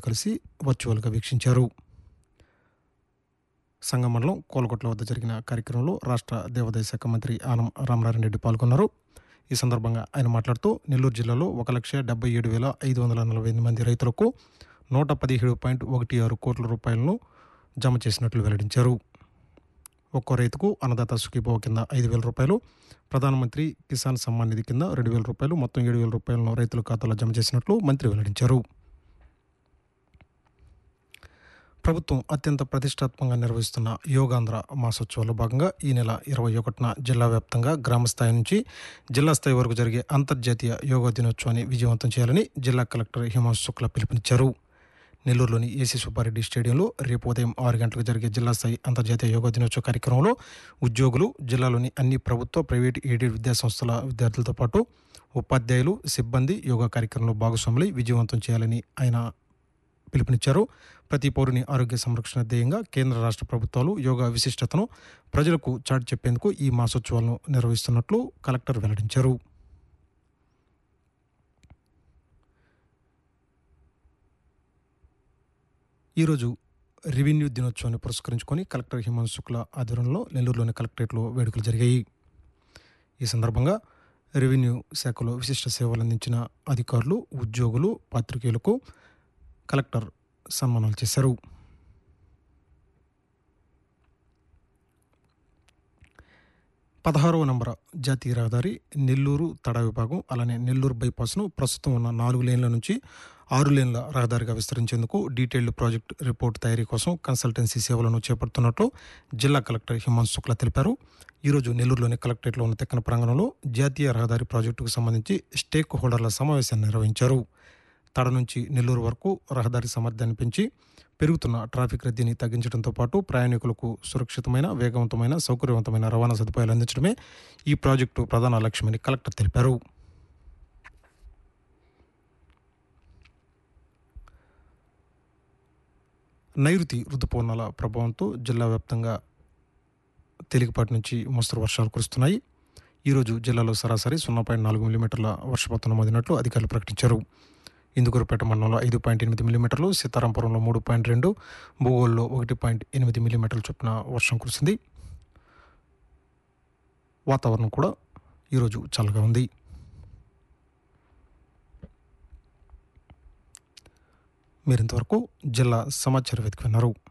కలిసి వర్చువల్గా వీక్షించారు. సంగం మండలం కోలకొట్ల వద్ద జరిగిన కార్యక్రమంలో రాష్ట్ర దేవాదాయ శాఖ మంత్రి ఆనం రామనారాయణ రెడ్డి పాల్గొన్నారు. ఈ సందర్భంగా ఆయన మాట్లాడుతూ నెల్లూరు జిల్లాలో 1,77,548 మంది రైతులకు 117.16 కోట్ల రూపాయలను జమ చేసినట్లు వెల్లడించారు. ఒక్కో రైతుకు అన్నదాత సుఖీభవ కింద 5,000 రూపాయలు, ప్రధానమంత్రి కిసాన్ సమ్మాన్ నిధి కింద 2,000 రూపాయలు, మొత్తం 7,000 రూపాయలను రైతుల ఖాతాలో జమ చేసినట్లు మంత్రి వెల్లడించారు. ప్రభుత్వం అత్యంత ప్రతిష్టాత్మకంగా నిర్వహిస్తున్న యోగాంధ్ర మాసోత్సవాల్లో భాగంగా ఈ నెల 21న జిల్లా వ్యాప్తంగా గ్రామస్థాయి నుంచి జిల్లా స్థాయి వరకు జరిగే అంతర్జాతీయ యోగా దినోత్సవాన్ని విజయవంతం చేయాలని జిల్లా కలెక్టర్ హిమాంశు శుక్లా పిలుపునిచ్చారు. నెల్లూరులోని ఏసీ సుబ్బారెడ్డి స్టేడియంలో రేపు ఉదయం 6 గంటలకు జరిగే జిల్లా స్థాయి అంతర్జాతీయ యోగా దినోత్సవ కార్యక్రమంలో ఉద్యోగులు, జిల్లాలోని అన్ని ప్రభుత్వ, ప్రైవేటు, ఎయిడెడ్ విద్యాసంస్థల విద్యార్థులతో పాటు ఉపాధ్యాయులు, సిబ్బంది యోగా కార్యక్రమంలో భాగస్వాములై విజయవంతం చేయాలని ఆయన పిలుపునిచ్చారు. ప్రతి పౌరుని ఆరోగ్య సంరక్షణ ధ్యేయంగా కేంద్ర రాష్ట్ర ప్రభుత్వాలు యోగా విశిష్టతను ప్రజలకు చాటి చెప్పేందుకు ఈ మాసోత్సవాలను నిర్వహిస్తున్నట్లు కలెక్టర్ వెల్లడించారు. ఈరోజు రెవెన్యూ దినోత్సవాన్ని పురస్కరించుకొని కలెక్టర్ హిమాంశు శుక్లా ఆధ్వర్యంలో నెల్లూరులోని కలెక్టరేట్లో వేడుకలు జరిగాయి. ఈ సందర్భంగా రెవెన్యూ శాఖలో విశిష్ట సేవలు అందించిన అధికారులు, ఉద్యోగులు, పాత్రికేయులకు కలెక్టర్ సన్మానాలు చేశారు. పదహారవ నంబర్ జాతీయ రహదారి నెల్లూరు తడ విభాగం, అలానే నెల్లూరు బైపాస్ను ప్రస్తుతం ఉన్న 4 లేన్ల నుంచి 6 లేన్ల రహదారిగా విస్తరించేందుకు డీటెయిల్డ్ ప్రాజెక్ట్ రిపోర్ట్ తయారీ కోసం కన్సల్టెన్సీ సేవలను చేపడుతున్నట్లు జిల్లా కలెక్టర్ హిమాంశు శుక్లా తెలిపారు. ఈరోజు నెల్లూరులోని కలెక్టరేట్లో ఉన్న తెక్కన ప్రాంగణంలో జాతీయ రహదారి ప్రాజెక్టుకు సంబంధించి స్టేక్ హోల్డర్ల సమావేశాన్ని నిర్వహించారు. తడ నుంచి నెల్లూరు వరకు రహదారి సామర్థ్యాన్ని పెంచి పెరుగుతున్న ట్రాఫిక్ రద్దీని తగ్గించడంతో పాటు ప్రయాణికులకు సురక్షితమైన, వేగవంతమైన, సౌకర్యవంతమైన రవాణా సదుపాయాలు అందించడమే ఈ ప్రాజెక్టు ప్రధాన లక్ష్యమని కలెక్టర్ తెలిపారు. నైరుతి రుతుపవనాల ప్రభావంతో జిల్లా వ్యాప్తంగా తేలికపాటి నుంచి మోస్తరు వర్షాలు కురుస్తున్నాయి. ఈరోజు జిల్లాలో సరాసరి 0.4 మిల్లీమీటర్ల వర్షపాతం నమోదినట్లు అధికారులు ప్రకటించారు. ఇందుకూరుపేట మండలంలో 5.8 మిల్లీమీటర్లు, సీతారాంపురంలో 3.2, భూగోల్లో 1.8 మిల్లీమీటర్ల చొప్పున వర్షం కురిసింది. వాతావరణం కూడా ఈరోజు చల్లగా ఉంది. మీరింతవరకు జిల్లా సమాచార వేదిక విన్నారు.